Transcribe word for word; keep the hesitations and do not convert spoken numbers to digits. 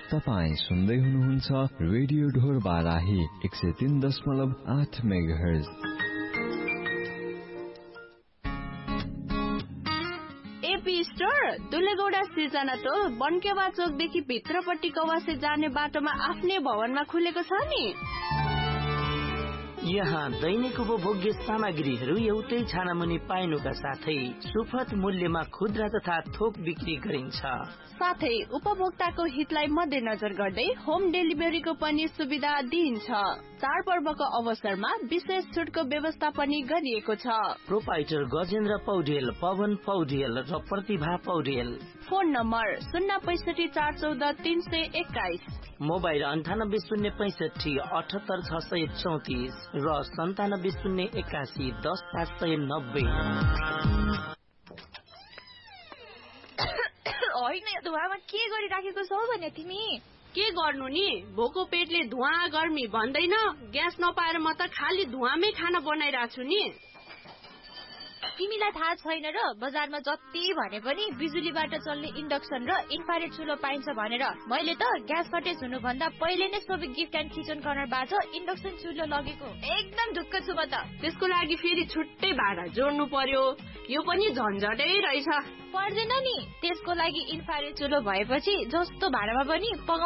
तपाईं सुन्दै हुनुहुन्छ रेडियो ढोर बाराही एक सय तीन दशमलव आठ मेगाहर्ज। एपी स्टोर दुलेगौडा सिर्जना टोल बनकेवा चोकदेखि भित्रपट्टि कवासे जाने बाटोमा आफ्नै भवनमा खुलेको छ नि। यहाँ दैनिक उपभोग्य सामग्रीहरू एउटै छानामुनि पाइनुका साथै सुपथ मूल्यमा खुद्रा तथा थोक बिक्री गरिन्छ। साथै उपभोक्ताको हितलाई मध्यनजर गर्दै होम डेलिभरीको पनि सुविधा दिइन्छ। चाडपर्वको अवसरमा विशेष छुटको व्यवस्था पनि गरिएको छ। प्रोपाइटर गजेन्द्र पौडेल, पवन पौडेल र प्रतिभा पौडेल। फोन नम्बर शून्य पैसठी चार चौध तीन सय एक्काइस, मोबाइल अन्ठानब्बे शून्य पैसठी अठहत्तर छ सय चौतिस र सन्तानब्बे शून्य एकासी दस पाँच सय नब्बे। होइन, धुवामा के गरिराखेको छौ भने तिमी? के गर्नु नि, भोको पेटले धुवा गर्मी भन्दैन। ग्यास नपाएर म त खाली धुवामै खाना बनाइरहेको छु नि। तिमीलाई थाहा छैन र बजारमा जति भने पनि बिजुलीबाट चल्ने इन्डक्सन र इन्फ्रारेड चुलो पाइन्छ भनेर मैले त ग्यास सर्टेज हुनुभन्दा पहिले नै सोभिक गिफ्ट एन्ड किचन कर्नरबाट इन्डक्सन चुलो लगेको। एकदम ढुक्क छु म त। त्यसको लागि फेरि छुट्टै भाडा जोड्नु पर्यो, यो पनि झन्झटै रहेछ। पर्दैन नि, त्यसको लागि इन्फ्रारेड चुलो भएपछि जस्तो भाडामा पनि